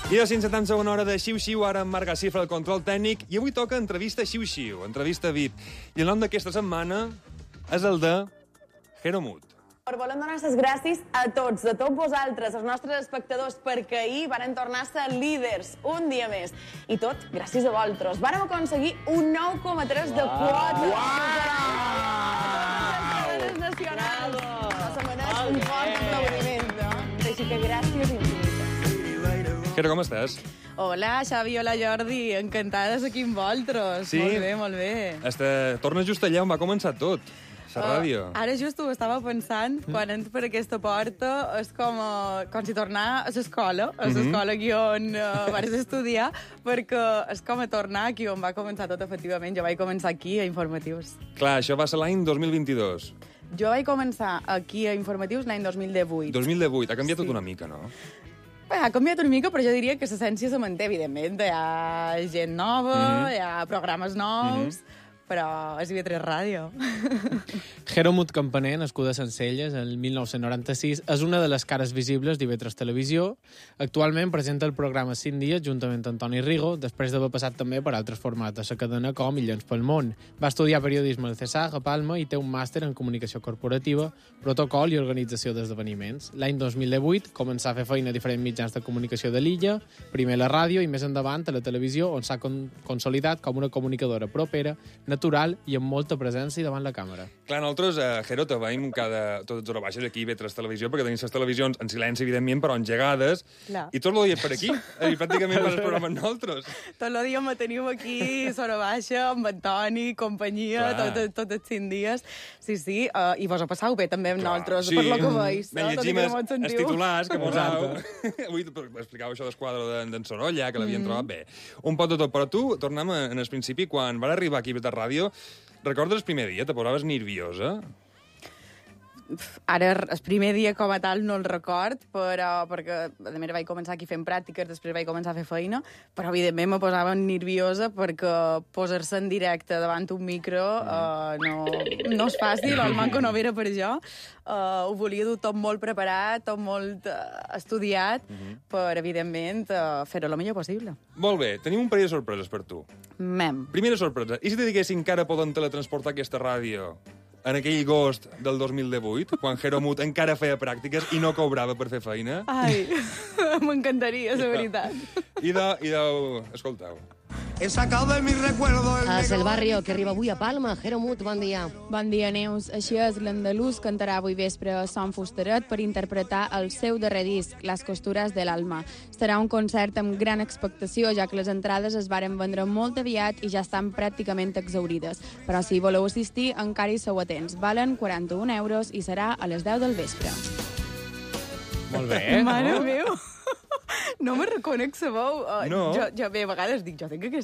I de 171 hora de xiu-xiu, ara amb Marc Cifra, el control tècnic, i avui toca entrevista xiu-xiu, entrevista VIP. I el nom d'aquesta setmana és el de Jero Mut. Volem donar les gràcies a tots vosaltres, els nostres espectadors, perquè ahir varen tornar a ser líders un dia més. I tot gràcies a vosaltres. Vàrem aconseguir un 9,3 de quota. Les nacionals. Se mereix un fort aplaudiment, no? Així que gràcies infinites. Jero, com estàs? Hola, Xavi, hola, Jordi. Encantades aquí amb vosaltres. Sí? Molt bé, molt bé. Torna just allà on va començar tot. La ràdio. Ara just ho estava pensant, quan entro per aquesta porta, és com si tornar a l'escola, aquí on vaig estudiar, perquè és com a tornar aquí on va començar tot, efectivament. Jo vaig començar aquí, a Informatius. Clar, això va ser l'any 2022. Jo vaig començar aquí a Informatius l'any 2018. 2018, ha canviat tot una mica, no? Bé, ha canviat una mica, però jo diria que l'essència se manté, evidentment. Hi ha gent nova, hi ha programes nous, però és IB3 Ràdio. Jero Mut Campaner, nascuda a Sencelles el 1996, és una de les cares visibles d'IB3 Televisió. Actualment presenta el programa 5 dies juntament amb Antoni Rigo, després d'haver passat també per altres formats a la cadena com Illons pel món. Va estudiar periodisme al CESAG a Palma i té un màster en comunicació corporativa, protocol i organització d'esdeveniments. L'any 2018 començà a fer feina a diferents mitjans de comunicació de l'illa, primer a la ràdio i més endavant a la televisió, on s'ha consolidat com una comunicadora propera, natural i amb molta presència davant la càmera. Clar, nosaltres, Jero, te veiem tots els hores baixes aquí a IB3 Televisió, perquè tenim les televisions en silenci, evidentment, però engegades, i tot el dia per aquí, i pràcticament fas el programa amb nosaltres. Tot el dia me teniu aquí, Sora Baixa, amb Antoni, companyia, tots els 5 dies. Sí, i vos ho passau bé també amb nosaltres, per lo que veus. Ben llegim els titulars que posau. Avui explicava això d'Esquadra d'en Sorolla, que l'havien trobat bé. Un pot de tot, però tu, tornem en el principi, quan vas arribar aquí a IB3 Ràdio, recordes el primer dia? Te posaves nerviosa? Ara, el primer dia com a tal no el record, però perquè a més vaig començar aquí fent pràctiques, després vaig començar a fer feina, però evidentment me posava nerviosa perquè posar-se en directe davant un micro no és fàcil, el manco no era per jo. Ho volia dur tot molt preparat, tot molt estudiat, per, evidentment, fer-ho el millor possible. Molt bé, tenim un parell de sorpreses per tu. Primera sorpresa, i si te diguessin que ara poden teletransportar aquesta ràdio en aquell agost del 2018, quan Jero Mut encara feia pràctiques i no cobrava per fer feina? Ai, m'encantaria, la veritat. I escolteu. He sacado de mi recuerdo És el barrio que arriba avui a Palma. Jero Mut, bon dia. Bon dia, Neus. Així és, l'andalús cantarà avui vespre a Son Fustaret per interpretar el seu darrer disc, Les costures de l'alma. Serà un concert amb gran expectació, ja que les entrades es varen vendre molt aviat i ja estan pràcticament exaurides. Però si voleu assistir, encara hi sou atents. Valen 41 euros i serà a les 10 del vespre. Molt bé, Mare meva! No me reconec, sabeu? No? Jo bé, a vegades dic, jo tinc aquesta